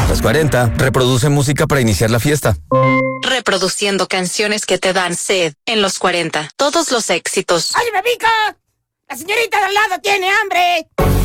Los 40. Reproduce música para iniciar la fiesta. Reproduciendo canciones que te dan sed en los 40. Todos los éxitos. ¡Oye, me pica! ¡La señorita de al lado tiene hambre!